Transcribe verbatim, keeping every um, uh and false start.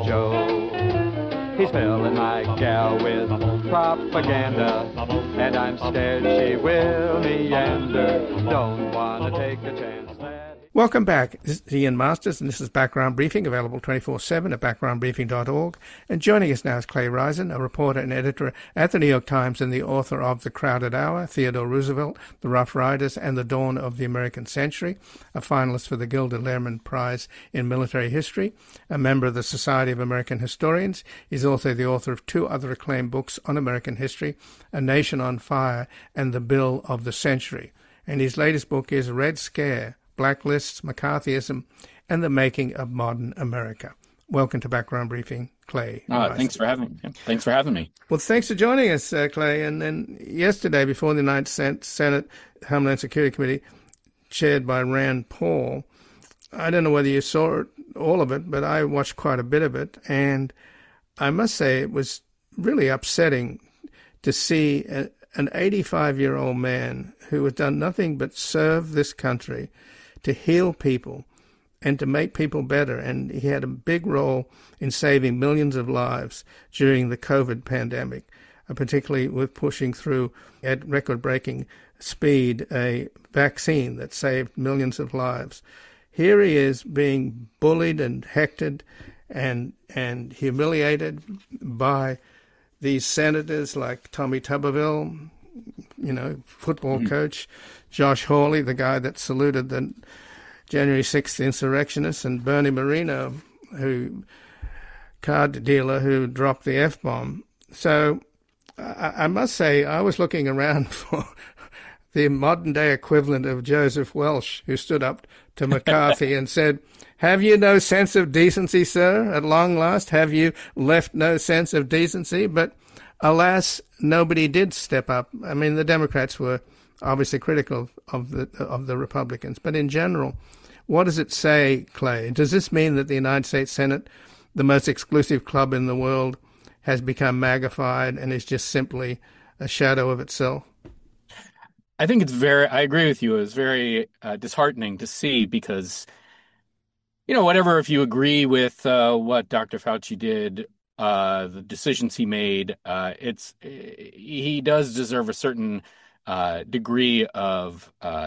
Joe. He's filling my gal with propaganda, and I'm scared she will meander. Don't want to take a chance that... Welcome back. This is Ian Masters, and this is Background Briefing, available twenty-four seven at background briefing dot org. And joining us now is Clay Risen, a reporter and editor at the New York Times and the author of The Crowded Hour, Theodore Roosevelt, The Rough Riders, and The Dawn of the American Century, a finalist for the Gilder Lehrman Prize in Military History, a member of the Society of American Historians. He's also the author of two other acclaimed books on American history, A Nation on Fire and The Bill of the Century. And his latest book is Red Scare, Blacklists, McCarthyism, and the Making of Modern America. Welcome to Background Briefing, Clay. Oh, thanks for having me. Thanks for having me. Well, thanks for joining us, uh, Clay. And then yesterday, before the United Senate Homeland Security Committee, chaired by Rand Paul, I don't know whether you saw it, all of it, but I watched quite a bit of it. And I must say it was really upsetting to see a, an eighty-five-year-old man who had done nothing but serve this country, to heal people and to make people better. And he had a big role in saving millions of lives during the COVID pandemic, uh, particularly with pushing through at record-breaking speed a vaccine that saved millions of lives. Here he is being bullied and hectored and and humiliated by these senators like Tommy Tuberville, you know, football mm-hmm. coach, Josh Hawley, the guy that saluted the January sixth insurrectionists, and Bernie Moreno, who card dealer who dropped the F-bomb. So I, I must say I was looking around for the modern-day equivalent of Joseph Welch, who stood up to McCarthy and said, "Have you no sense of decency, sir? At long last, have you left no sense of decency?" But alas, nobody did step up. I mean, the Democrats were obviously critical of the of the Republicans. But in general, what does it say, Clay? Does this mean that the United States Senate, the most exclusive club in the world, has become magnified and is just simply a shadow of itself? I think it's very, I agree with you. It was very uh, disheartening to see because, you know, whatever, if you agree with uh, what Doctor Fauci did, uh, the decisions he made, uh, it's he does deserve a certain uh, degree of uh,